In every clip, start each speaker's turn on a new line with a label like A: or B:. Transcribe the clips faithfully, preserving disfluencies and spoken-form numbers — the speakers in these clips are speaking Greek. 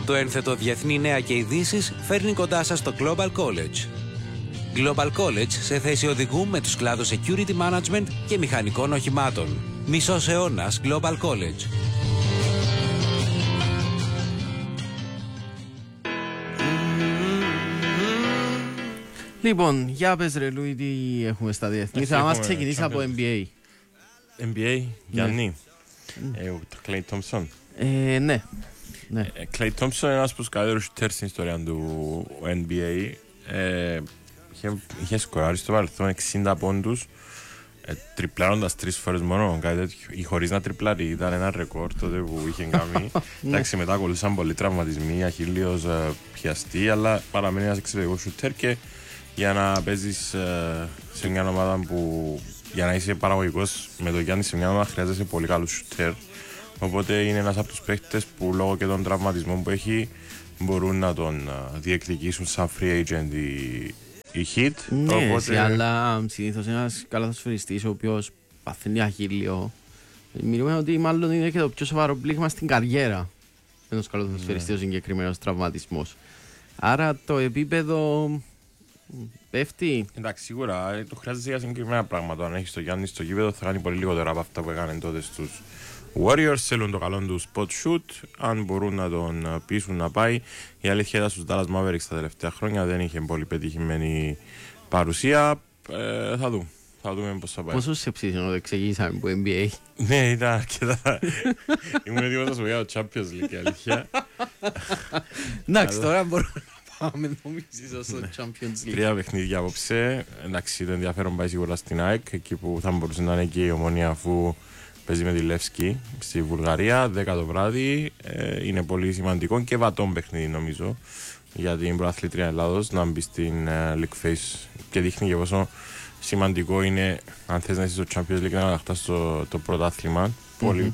A: Το ένθετο Διεθνή Νέα και Ειδήσεις φέρνει κοντά σας το Global College. Global College σε θέση οδηγού με τους κλάδους Security Management και μηχανικών οχημάτων. Μισός αιώνας Global College.
B: Λοιπόν, για πες ρε Λούι, τι έχουμε στα διεθνή. Θα μας ξεκινήσει από N B A.
C: N B A, Γιάννη. Το Clay Thompson.
B: Ε, ναι. ναι.
C: Clay Thompson είναι ένας από τους καλύτερους σουτέρ στην ιστορία του N B A. Ε, είχε, είχε σκοράρει στο παρελθόν εξήντα πόντους, ε, τριπλάροντας τρεις φορές μόνο, κάτι τέτοιο. Ή χωρίς να τριπλάρει, ήταν ένα ρεκόρ τότε που είχε κάνει. Εντάξει, μετά ακολούθησαν πολλοί τραυματισμοί, αχίλλειος, ε, πιαστή, αλλά παραμένει ένας εξαιρετικός σουτέρ και για να παίζεις ε, σε μια ομάδα που για να είσαι παραγωγικός με το Γιάννη σε μια ομάδα χρειάζεσαι πολύ καλούς σουτέρ. Οπότε είναι ένας από τους παίχτες που λόγω και των τραυματισμών που έχει μπορούν να τον uh, διεκδικήσουν σαν free agent οι, οι Heat.
B: Ναι,
C: οπότε...
B: αλλά συνήθως ένας καλαθοσφαιριστής ο οποίος παθαίνει αχίλλειο. Μιλούμε ότι μάλλον είναι και το πιο σοβαρό πλήγμα στην καριέρα ενός καλαθοσφαιριστή ο συγκεκριμένος τραυματισμός. Άρα το επίπεδο πέφτει.
C: Εντάξει, σίγουρα το χρειάζεται για συγκεκριμένα πράγματα. Αν έχει το Γιάννη στο γήπεδο θα κάνει πολύ λιγότερα από αυτά που έκανε τότε στους Warriors. Θέλουν το καλό του spot shoot. Αν μπορούν να τον πείσουν να πάει. Η αλήθεια ήταν στους Dallas Mavericks τα τελευταία χρόνια. Δεν είχε πολύ πετυχημένη παρουσία. Ε, θα δούμε. Θα δούμε πώς θα πάει.
B: Πόσο σε ψήσουν ότι εξηγήσαμε από N B A.
C: Ναι, ήταν αρκετά. Ήμουν έτοιμος να σου πω για το Champions League, αλήθεια.
B: Εντάξει, τώρα μπορούμε να πάμε νομίζεις στο Champions League.
C: Τρία παιχνίδια απόψε. Εντάξει, το ενδιαφέρον πάει σίγουρα στην ΑΕΚ, εκεί που θα μπορούσε να είναι και η Ομονία αφού παίζει με τη Λεύσκη στη Βουλγαρία, δέκα το βράδυ. Ε, είναι πολύ σημαντικό και βατόν παιχνίδι νομίζω για την προαθλήτρια Ελλάδος να μπει στην uh, League Phase και δείχνει και πόσο σημαντικό είναι αν θες να είσαι στο Champions League να κατακτάς το, το πρωτάθλημα. Mm-hmm. Πολύ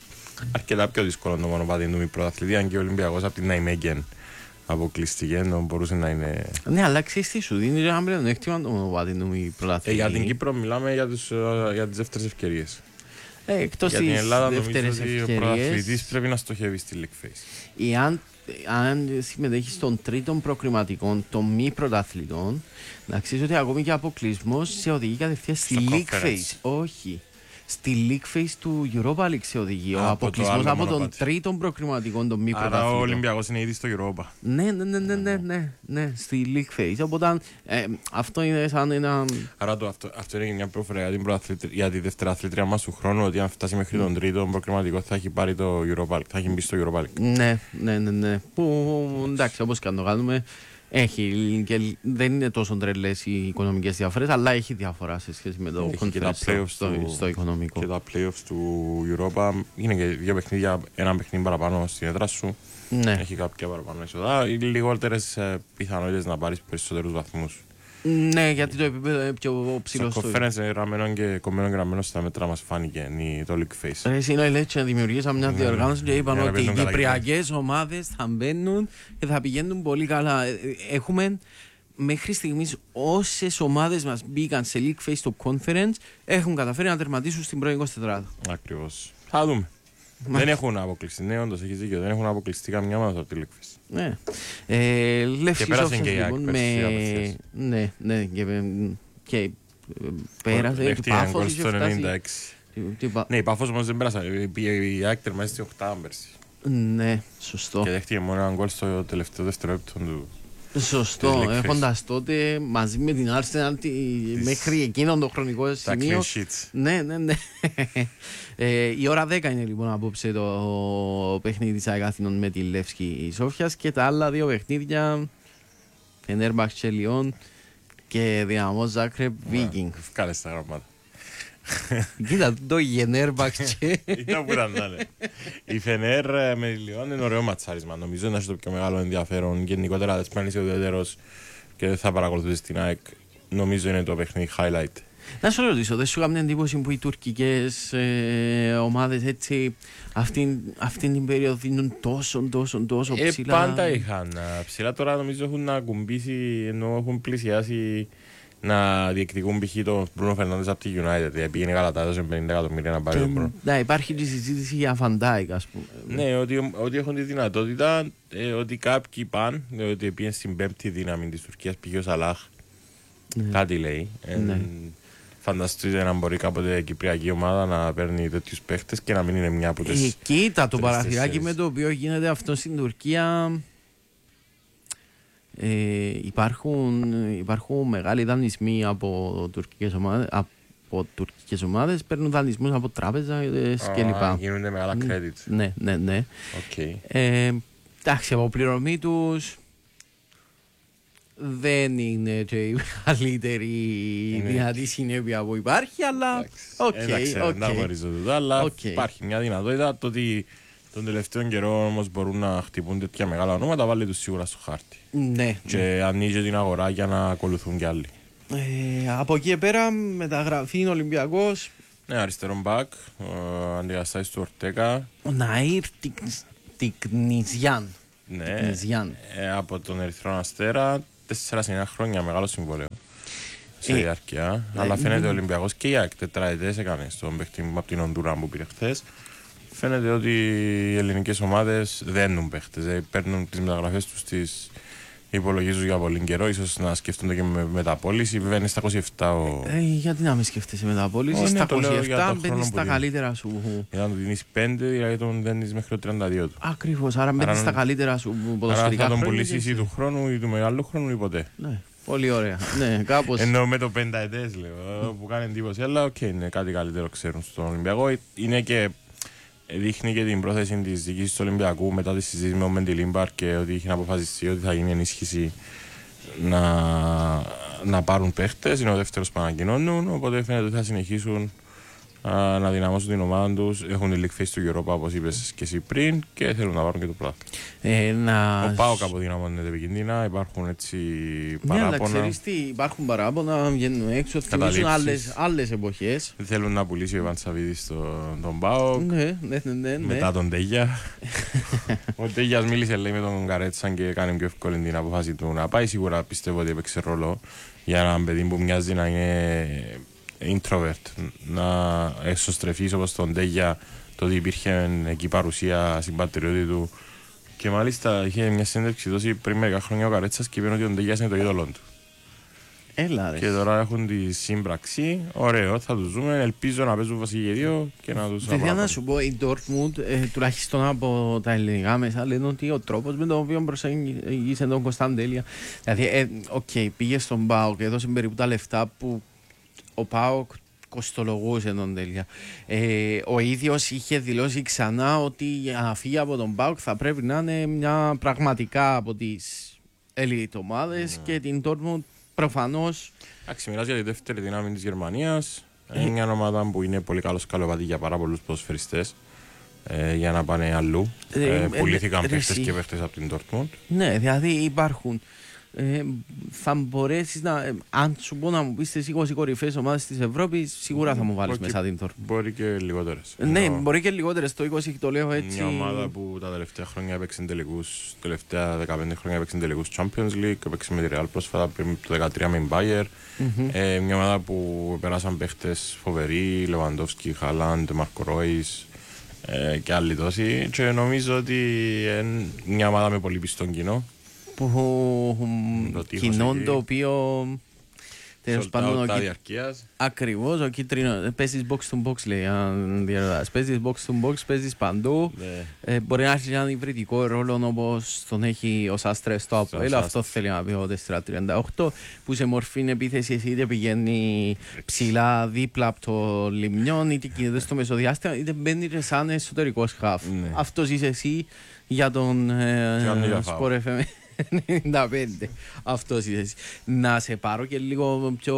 C: αρκετά πιο δύσκολο το μονοπάτι του μη πρωταθλητή, αν και ο Ολυμπιακός από την Ναϊμέγγεν αποκλειστική, ενώ μπορούσε να είναι.
B: Ναι, αλλά ξέρεις τι σου δίνει ένα πλεονέκτημα το μονοπάτι του μη πρωταθλητή.
C: Ε, για την Κύπρο μιλάμε για, τους, για τις δεύτερες ευκαιρίες.
B: Ε, εκτός
C: για
B: της
C: την Ελλάδα νομίζω ότι
B: ευκαιρίες,
C: ο πρωταθλητής πρέπει να στοχεύει στη League Phase.
B: Εάν, αν συμμετέχει στον τρίτον προκριματικό των μη πρωταθλητών, να ξέρεις ότι ακόμη και αποκλεισμός σε οδηγεί κατευθείαν στη League Phase. Όχι. Στη League Phase του Europa League σε οδηγεί. Ο αποκλεισμός από τον τρίτον προκριματικό των μη πρωταθλητών.
C: Άρα ο Ολυμπιακός είναι ήδη στο Europa.
B: Ναι, ναι, ναι, ναι, ναι, ναι, ναι, στη League Phase. Οπότε ε, αυτό είναι σαν ένα.
C: Άρα το, αυτό, αυτό είναι μια πρόφερα για την, για τη δεύτερη αθλήτρια μας του χρόνου, ότι αν φτάσει μέχρι τον τρίτον προκριματικό θα έχει πάρει το Europa League, θα έχει μπει στο Europa League.
B: Ναι, ναι, ναι, ναι. Που εντάξει, όπως και αν το κάνουμε. Έχει και δεν είναι τόσο τρελές οι οικονομικές διαφορές, αλλά έχει διαφορά σε σχέση με το conference στο, στο, στο οικονομικό.
C: Και τα playoffs του Europa είναι και δύο παιχνίδια, ένα παιχνίδι παραπάνω στην έδρα σου. Ναι. Έχει κάποια παραπάνω είσοδα. Οι λιγότερες πιθανότητες να πάρεις περισσότερους βαθμούς.
B: Ναι, γιατί το επίπεδο είναι πιο ψηλό.
C: Στο conference είναι γραμμένο και κομμένο γραμμένο στα μέτρα μας φάνηκε το League Phase.
B: Εσύ είναι λέει να δημιουργήσαμε μια διοργάνωση και είπαν ότι οι κυπριακές ομάδες θα μπαίνουν και θα πηγαίνουν πολύ καλά. Έχουμε μέχρι στιγμής όσες ομάδες μας μπήκαν σε League Phase στο conference έχουν καταφέρει να τερματίσουν στην πρώτη εικοσιτετράδα.
C: Ακριβώς. Θα δούμε. Μα... Δεν έχουν αποκλειστεί, ναι, όντως έχεις δίκιο. Δεν έχουν αποκλειστεί καμιά ομάδα από τη League Phase.
B: Ναι. Ε,
C: και πέρασε και η ΑΕΚ
B: λοιπόν, με... Ναι, ναι, και, και πέρασε.
C: Δέχτηκε έναν γκολ στο ενενήντα έξι. Ναι, η Πάφος όμως δεν πέρασε. Η ΑΕΚ τερμάτισε στην οκτάδα πέρσι.
B: Ναι, σωστό.
C: Και δέχτηκε μόνο έναν γκολ στο τελευταίο δευτερόλεπτο του.
B: Σωστό, έχοντας τότε μαζί με την Arsenal μέχρι εκείνον το χρονικό σημείο. Ναι, ναι, ναι. ε, η ώρα δέκα είναι λοιπόν απόψε το παιχνίδι της ΑΕΚ Αθηνών με τη Λεύσκη Σόφιας και τα άλλα δύο παιχνίδια Φενέρμπαχτσε Λιόν και Δυναμό Ζάγκρεπ Βίκινγκ.
C: Βγάλε στα γραμμάτα.
B: Κοίτα το Γενέρμπαχτσε.
C: Ήταν που ήταν να είναι. Η Φενέρ με τη Λιόν είναι ωραίο ματσάρισμα. Νομίζω είναι το πιο μεγάλο ενδιαφέρον. Γενικότερα δεν σπάνισε ο ιδιαίτερος και δεν θα παρακολουθήσει την ΑΕΚ. Νομίζω είναι το παιχνίδι highlight.
B: Να σου ρωτήσω, δεν σου έκαμε εντύπωση που οι τουρκικές ε, ομάδες έτσι αυτήν, αυτήν την περίοδο δίνουν τόσο, τόσο, τόσο ψηλά.
C: Ε, πάντα είχαν ψηλά, τώρα νομίζω έχουν ακουμπήσει ενώ έχουν πλησιάσει να διεκδικούν π.χ. τον Μπρούνο Φερνάντες από τη United. Πήγαινε καλά, τα έδωσε πενήντα εκατομμύρια να πάρει τον Μπρούνο.
B: Ναι, υπάρχει και συζήτηση για Φαντάικ, ας πούμε.
C: Ναι, ότι, ότι έχουν τη δυνατότητα, ε, ότι κάποιοι πάνε, ε, ότι πήγαινε στην πέμπτη δύναμη της Τουρκίας, πήγε ο Σαλάχ. Ναι. Κάτι λέει. Ε, ναι. Φανταστείτε να μπορεί κάποτε η Κυπριακή ομάδα να παίρνει τέτοιους παίχτες και να μην είναι μια από τις.
B: Ε, κοίτα, το παραθυράκι με το οποίο γίνεται αυτό στην Τουρκία. Ε, υπάρχουν, υπάρχουν μεγάλοι δανεισμοί από τουρκικές ομάδες, από τουρκικές ομάδες, παίρνουν δανεισμούς από τράπεζες
C: oh,
B: κλπ.
C: Γίνονται μεγάλα credit.
B: Ναι, ναι, ναι.
C: Okay.
B: Ε, εντάξει, από πληρωμή τους δεν είναι και η μεγαλύτερη δυνατή συνέπεια που υπάρχει, αλλά οκ.
C: Εντάξει, δεν τα γνωρίζω τούτο, αλλά υπάρχει μια δυνατότητα το ότι τον τελευταίο καιρό όμως μπορούν να χτυπούν τέτοια μεγάλα ονόματα, βάλει τους σίγουρα στο χάρτη.
B: Ναι.
C: Και ναι. ανοίγει την αγορά για να ακολουθούν κι άλλοι.
B: Ε, από εκεί πέρα μεταγραφή είναι Ολυμπιακός.
C: Ναι, αριστερό μπακ, αντικαταστάσεις του Ορτέκα.
B: Ο Ναΐρ Τικνιζιάν.
C: Ναι, ε, από τον Ερυθρό Αστέρα, τέσσερα σε εννιά χρόνια, μεγάλο συμβόλαιο. Σε διάρκεια, ε, αλλά φαίνεται ο Ολυμπιακός και η ΑΕΚ τετραετές έκανε στον παίχτη από την Ονδούρα που πήρε χθες. Φαίνεται ότι οι ελληνικές ομάδες δένουν παίχτες, δηλαδή παίρνουν τις μεταγραφές τους, τις υπολογίζουν για πολύ καιρό, ίσως να σκέφτονται και με μεταπώληση. Βέβαια είναι στα είκοσι επτά ο...
B: Ε, γιατί να μην σκέφτεσαι μεταπώληση, στα είκοσι επτά μπαίνεις στα καλύτερα σου.
C: Για να τον δίνεις πέντε, δηλαδή τον δίνεις μέχρι το τριάντα δύο του.
B: Ακριβώς, άρα μπαίνεις στα καλύτερα σου ποδοσφαιρικά.
C: Άρα θα τον πουλήσεις ή του χρόνου ή του μεγάλου χρόνου ή ποτέ.
B: Ναι. Πολύ ωραία. Ναι, κάπως.
C: Ενώ με το πενταετές λέω, που κάνει εντύπωση, αλλά οκ, okay, είναι κάτι καλύτερο ξέρουν στον Ολυμπιακό. Είναι και δείχνει και την πρόθεση της διοίκησης του Ολυμπιακού μετά τη συζήτηση με τον Μεντιλίμπαρ και ότι είχε αποφασιστεί ότι θα γίνει ενίσχυση να, να πάρουν παίχτες. Είναι ο δεύτερος που ανακοινώνουν, οπότε φαίνεται ότι θα συνεχίσουν α, να δυναμώσουν την ομάδα τους. Έχουν τη League Face του Europa, όπως είπες και εσύ πριν, και θέλουν να πάρουν και το πρωτάθλημα.
B: Ε, να...
C: Ο ΠΑΟΚ αποδυναμώνεται επικίνδυνα, υπάρχουν έτσι παράπονα.
B: Ναι, αλλά ξέρεις τι, υπάρχουν παράπονα, βγαίνουν έξω, θυμίζουν άλλες, άλλες εποχές.
C: Θέλουν να πουλήσει ο Ιβάν Σαββίδης τον, τον ΠΑΟΚ,
B: ναι, ναι, ναι, ναι,
C: μετά τον Τέγια. Ο Τέγιας μίλησε λέει με τον Καρέτσαν και κάνει πιο εύκολη την αποφάση του να πάει. Σίγουρα πιστεύω ότι έπαιξε ρόλο για έναν παιδί που μοιάζει να είναι introvert, να εσωστρεφείς όπως τον Τέγια, το ότι υπήρχε εκεί παρουσία συμπατριώτη του. Και μάλιστα είχε μια συνέντευξη δώσει πριν μερικά χρόνια ο Καρέτσας και είπε ότι τον Τέγιας είναι το είδωλό του.
B: Έλα ρε.
C: Και τώρα έχουν τη σύμπραξη. Ωραίο, θα τους δούμε. Ελπίζω να παίζουν βασική δύο και να τους
B: απολαύσουν. Να σου πω, η Dortmund, ε, τουλάχιστον από τα ελληνικά μέσα, λένε ότι ο τρόπος με τον οποίο προσέγγισε τον Κωνσταντέλια. Δηλαδή, ε, okay, πήγε στον ΠΑΟΚ και έδωσε περίπου τα λεφτά που ο ΠΑΟΚ κοστολογούσε τον Τέλεια. Ε, ο ίδιος είχε δηλώσει ξανά ότι για να φύγει από τον ΠΑΟΚ θα πρέπει να είναι μια πραγματικά από τις elite ομάδες, mm. και την Dortmund προφανώς.
C: Εντάξει, μοιράζει για τη δεύτερη δύναμη της Γερμανίας. Είναι μια ομάδα που είναι πολύ καλό σκαλοπατή για πάρα πολλούς ποδοσφαιριστές, ε, για να πάνε αλλού. Ε, ε, πουλήθηκαν ε, παίχτες και παίχτες από την Dortmund.
B: Ναι, δηλαδή υπάρχουν. Ε, θα μπορέσεις να. Ε, αν σου πω να μου πεις τις είκοσι κορυφαίες ομάδες της Ευρώπης, σίγουρα θα μου βάλεις μέσα την Dortmund.
C: Μπορεί και λιγότερες.
B: Ναι, Ενώ... μπορεί και λιγότερες. Το είκοσι το λέω έτσι.
C: Μια ομάδα που τα τελευταία χρόνια έπαιξε τελικούς, τελευταία δεκαπέντε χρόνια έπαιξε τελικούς Champions League, έπαιξε με τη Real πρόσφατα πριν το δύο χιλιάδες δεκατρία με την Bayer. Mm-hmm. Ε, μια ομάδα που περάσαν παίχτες φοβεροί, Λεβαντόφσκι, Χάλαντ, Μάρκο Ρόις ε, και άλλοι τόσοι. Και νομίζω ότι είναι μια ομάδα με πολύ πιστόν κοινό.
B: Που κοινό το οποίο τέλος πάντων ακριβώς ο κίτρινο παίζεις box to box λέει, αν διαρωτάς, παίζεις box to box, παίζεις παντού, ε, μπορεί να έχει έναν υβριδικό ρόλο όπως τον έχει ο Σάστρε στο Αποέλ, αυτό θέλει να πει ο τέσσερα τριάντα οκτώ, που σε μορφή επίθεση είτε πηγαίνει ψηλά δίπλα από το λιμνιόν, είτε κινείται στο μεσοδιάστημα, είτε μπαίνει σαν εσωτερικός χαφ. Αυτός είσαι εσύ για τον Sport εφ εμ ενενήντα πέντε. Αυτός είσαι εσύ. Να σε πάρω και λίγο πιο.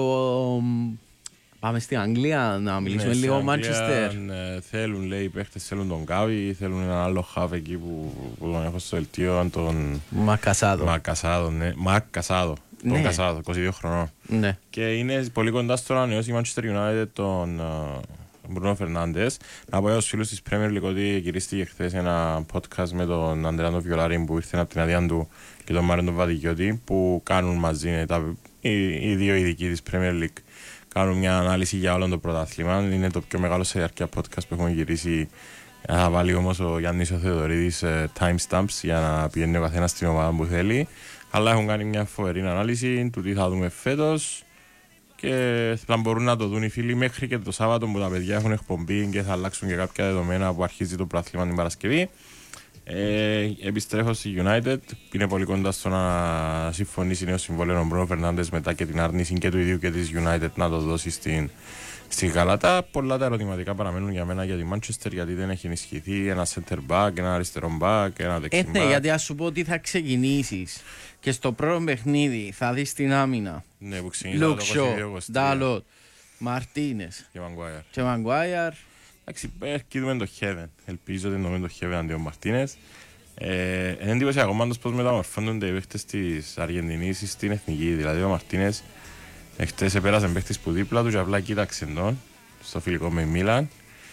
B: Πάμε στην Αγγλία να μιλήσουμε, ναι, λίγο Manchester.
C: Ναι, θέλουν, λέει, οι παίχτες θέλουν τον Γκάβι, θέλουν έναν άλλο χαβ εκεί που, που τον έχω στο δελτίο, τον
B: Μακασάδο.
C: Μακασάδο, ναι. Μακασάδο. Τον ναι. Κασάδο, είκοσι δύο χρονών.
B: Ναι.
C: Και είναι πολύ κοντά στο να ανανεώσει η Manchester United τον Μπρούνο Φερνάντες. Να πω στους φίλους της Premier League ότι γυρίστηκε χθες ένα podcast με τον Αντρέα Βιολάρη που ήρθε από την αδεία του και τον Μάρεν τον Βαδικιώτη, που κάνουν μαζί τα οι, οι δύο ειδικοί της Premier League κάνουν μια ανάλυση για όλο το πρωτάθλημα. Είναι το πιο μεγάλο σε διάρκεια podcast που έχουμε γυρίσει. Θα βάλει όμως ο Γιάννης ο Θεοδωρίδης timestamps για να πηγαίνει ο καθένας στην ομάδα που θέλει. Αλλά έχουν κάνει μια φοβερή ανάλυση του τι θα δούμε φέτος και θα μπορούν να το δουν οι φίλοι μέχρι και το Σάββατο που τα παιδιά έχουν εκπομπή και θα αλλάξουν και κάποια δεδομένα που αρχίζει το πρωτάθλημα την Παρασκευή. Ε, επιστρέφω στη United. Είναι πολύ κοντά στο να συμφωνήσει νέο συμβόλαιο ο Μπρούνο Φερνάντες μετά και την άρνηση και του ίδιου και της United να το δώσει στην, στην Γαλατά. Πολλά τα ερωτηματικά παραμένουν για μένα για τη Manchester γιατί δεν έχει ενισχυθεί ένα center back, ένα αριστερό back, ένα δεξί back.
B: Ε, ναι, γιατί ας σου πω ότι θα ξεκινήσεις και στο πρώτο παιχνίδι θα δεις την άμυνα.
C: Ναι, που ξεκινήσει το είκοσι δύο είκοσι τρία.
B: Ντάλοτ, Μαρτίνες και Μαγκουάιαρ.
C: Εντάξει, έρχεται το Heaven. Ελπίζω ότι είναι το Heaven αντί ο Μαρτίνες. Είναι εντύπωσιακό πάντως πώς μεταμορφώνονται οι παίχτες της Αργεντινής στην εθνική. Δηλαδή ο Μαρτίνες χτες επέρασε παίχτες που δίπλα του και απλά κοίταξε τον στο φιλικό με Μίλαν.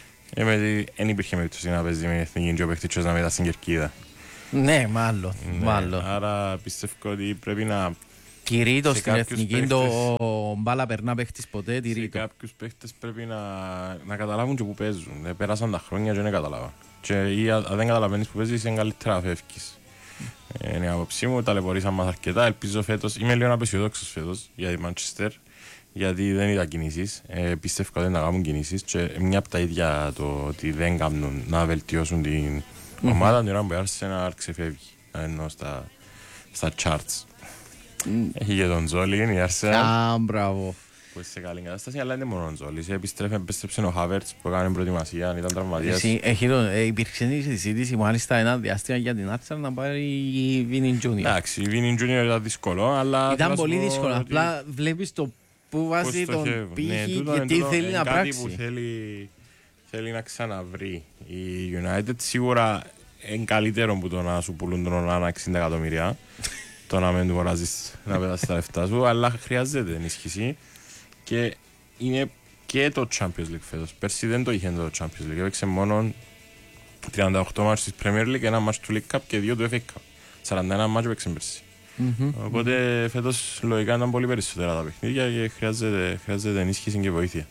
C: Δεν υπήρχε περίπτωση να παίζει με την εθνική και ο παίχτης να μετά στην κερκίδα.
B: Ναι, μάλλον.
C: Ναι,
B: μάλλον.
C: Άρα πιστεύω ότι πρέπει να...
B: Κυρίτο στην εθνική, παίχτες... το μπάλα περνά παίχτης ποτέ, τυρίτο.
C: Σε κάποιους παίχτες πρέπει να, να καταλάβουν και που παίζουν. Ε, πέρασαν τα χρόνια και δεν καταλάβαν. Και ή αν δεν καταλαβαίνεις που παίζεις, είναι καλύτερα να φεύγεις. Mm. Είναι η άποψή μου, ταλαιπωρήσαν μας αρκετά. Ελπίζω φέτος, είμαι λίγο απεσιοδόξος φέτος για τη Manchester, γιατί δεν είδα κινήσεις. Ε, πιστεύω ότι δεν θα κάνουν κινήσεις. Και μια από τα ίδια το ότι δεν κάνουν να βελτιώσουν την mm-hmm. ομάδα, την ώρα που η Arsenal ξεφεύγει. Ενώ στα, στα charts. Mm. Έχει και τον Τζόλιν, η Arsenal.
B: Α, μπράβο.
C: Που είσαι σε καλή κατάσταση, αλλά είναι μόνο ο Τζόλις. Επιστρέψε ο Χάβερτς που έκανε προετοιμασία, ήταν τραυματίας.
B: Υπήρξε η συζήτηση μάλιστα ένα διάστημα για την Arsenal να πάρει η Βίνιν Τζούνιορ.
C: Εντάξει, η Βίνιν Τζούνιορ ήταν δύσκολο, αλλά...
B: Ήταν πολύ δύσκολο, απλά βλέπεις το που βάζει τον πύχη και τι θέλει να πράξει.
C: Κάτι που θέλει να ξαναβρει η United. Σίγουρα είναι καλύτερο που το να σου πουλούν τον Ονάνα εξήντα εκατομμύρια. Το να μην του μπορείς να πετάσεις τα λεφτά σου, αλλά χρειάζεται ενίσχυση και είναι και το Champions League φέτος. Πέρσι δεν το είχε το Champions League, έπαιξε μόνο τριάντα οκτώ μάτς της Premier League, ένα μάτς του League Cup και δύο του εφ έι Cup. σαράντα ένα μάτς έπαιξε πέρσι. Mm-hmm. Οπότε φέτος λογικά ήταν πολύ περισσότερα τα παιχνίδια και χρειάζεται, χρειάζεται ενίσχυση και βοήθεια.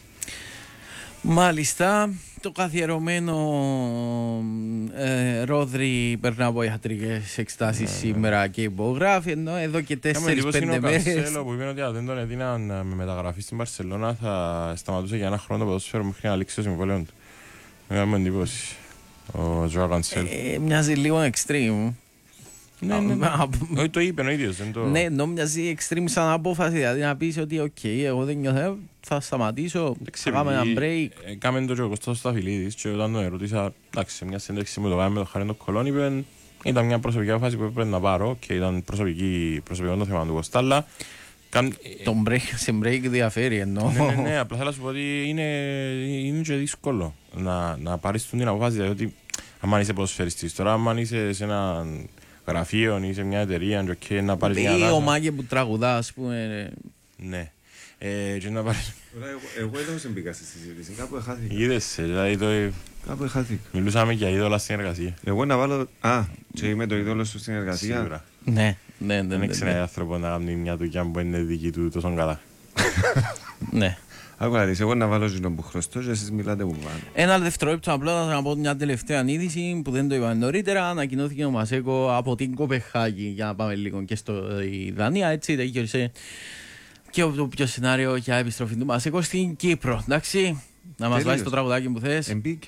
B: Μάλιστα, το καθιερωμένο ε, Ρόδρυ περνά από ιατρικές εξετάσεις yeah, σήμερα yeah. και υπογράφει, ενώ εδώ και τέσσερις πέντε μέρες. Ο
C: Κανσέλο που είπε ότι αν δεν τον έδιναν με μεταγραφή στην Μπαρσελόνα θα σταματούσε για ένα χρόνο το ποδόσφαιρο μέχρι να λήξει το συμβόλαιο του. Μεγάλη εντύπωση ο Ζωά Κανσέλο.
B: Ε, μοιάζει λίγο extreme.
C: Ναι, ναι, ναι. Όχι το είπε ο ίδιος. Το...
B: Ναι, νο μοιάζει extreme σαν απόφαση, δηλαδή να πεις ότι οκ, okay, εγώ δεν νιώθω, θα σταματήσω, θα κάνουμε ένα break.
C: Κάμε το και ο Κωστός Σταφυλίδης και όταν τον ερωτήσα, εντάξει, σε μια συνέντευξη που το κάνουμε με το Χαρέντο Κολόν, είπε, ήταν μια προσωπική απόφαση που έπρεπε να πάρω και ήταν προσωπικό το θέμα του Κωστά, αλλά...
B: Το break, σε break διαφέρει εννοώ.
C: Ναι, ναι, ναι, απλά θέλω να σου πω ότι είναι, είναι και δύσκολο να, να πάρεις την απόφαση, δηλαδή αν είσαι ποδοσφαιριστής, τώρα αν είσαι σε ένα γραφείο ή σε μια εταιρεία και να πάρεις μια ανάσα.
B: Ή ο Μάγκε που τραγουδά, ας πούμε.
C: Ναι. Ε, και να πάρεις...
D: Εγώ εδώ δεν μπήκα στη συζήτηση, κάπου εχάθηκα.
C: Είδες, δηλαδή το...
D: Κάπου εχάθηκα.
C: Μιλούσαμε για είδωλα στην εργασία.
D: Εγώ να βάλω... Α, και είμαι το είδωλο σου στην εργασία.
C: Σίγουρα.
B: Ναι, ναι, ναι.
C: Δεν έχει έναν άνθρωπο να κάνει μια δουλειά που είναι δική του τόσο καλά.
B: Ναι.
D: Άκουα δεις, εγώ να βάλω ζήνο που χρωστώ και εσείς μιλάτε που πάνω.
B: Ένα δευτερόλεπτο απλά να πω μια τελευταία είδηση που δεν το είπαμε νωρίτερα. Ανακοινώθηκε ο Μασέκο από την Κοπεχάγη για να πάμε λίγο και στο Δανία. Έτσι τελείωσε και το πιο σενάριο για επιστροφή του Μασέκο στην Κύπρο. Εντάξει, να μας βάζεις το τραγουδάκι που θες.
D: Εμπίκ.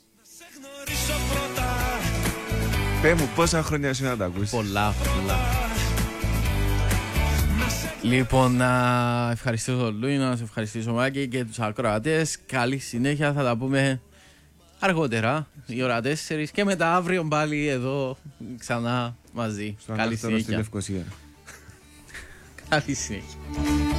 D: Πέ μου πόσα χρόνια σου να τα ακούσεις.
B: Πολλά, πολλά. Λοιπόν, να ευχαριστήσω τον Λούι, να σε ευχαριστήσω Μάκη και τους ακροατές. Καλή συνέχεια, θα τα πούμε αργότερα, η ώρα τέσσερις και μετά αύριο πάλι εδώ ξανά μαζί.
D: Στον
B: Καλή συνέχεια.
D: στη Λευκοσία.
B: Καλή συνέχεια.